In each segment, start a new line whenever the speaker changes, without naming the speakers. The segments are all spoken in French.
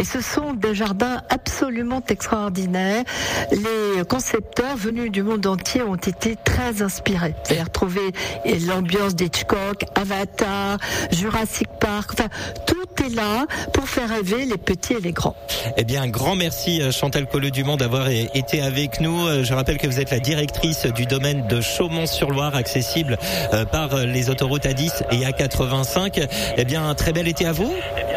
ce sont des jardins absolument extraordinaires. Les concepteurs venus du monde entier ont été très inspirés. Vous allez retrouver l'ambiance d'Hitchcock, Avatar, Jurassic Park, enfin tout est là pour faire rêver les petits et les grands.
Eh bien, un grand merci Chantal Colleux-Dumont d'avoir été avec nous. Je rappelle que vous êtes la directrice du domaine de Chaumont-sur-Loire, accessible par les autoroutes A10 et A85. Eh bien, un très bel été à vous.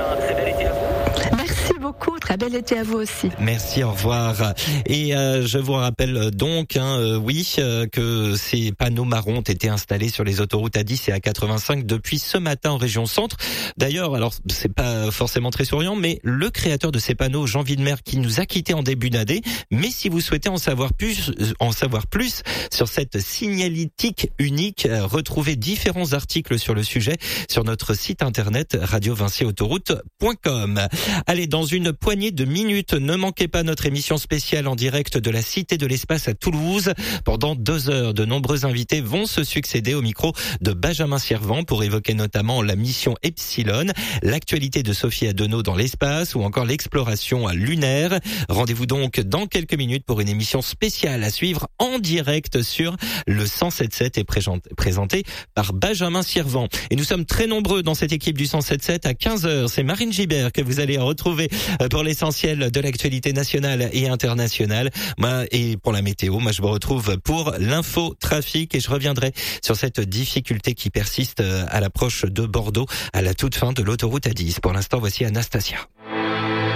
Merci beaucoup, très bel été à vous aussi.
Merci, au revoir. Et je vous rappelle donc, que ces panneaux marrons ont été installés sur les autoroutes A10 et A85 depuis ce matin en région Centre. D'ailleurs, alors c'est pas forcément très souriant, mais le créateur de ces panneaux, Jean Widmer, qui nous a quittés en début d'année. Mais si vous souhaitez en savoir plus sur cette signalétique unique, retrouvez différents articles sur le sujet sur notre site internet radiovinciautoroute.com. Allez, dans une poignée de minutes, ne manquez pas notre émission spéciale en direct de la Cité de l'Espace à Toulouse. Pendant 2 heures, de nombreux invités vont se succéder au micro de Benjamin Sirvent pour évoquer notamment la mission Epsilon, l'actualité de Sophie Adenau dans l'espace ou encore l'exploration lunaire. Rendez-vous donc dans quelques minutes pour une émission spéciale à suivre en direct sur le 107.7 et présentée par Benjamin Sirvent. Et nous sommes très nombreux dans cette équipe du 107.7 à 15h. C'est Marine Gibert que vous allez retrouver pour l'essentiel de l'actualité nationale et internationale. Et pour la météo, je vous retrouve pour l'info trafic et je reviendrai sur cette difficulté qui persiste à l'approche de Bordeaux à la toute fin de l'autoroute A10. Pour l'instant, voici Anastasia.